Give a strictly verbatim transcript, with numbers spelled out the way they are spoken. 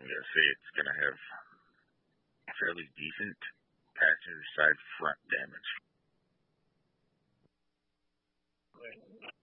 I'm gonna say it's gonna have fairly decent passenger side front damage.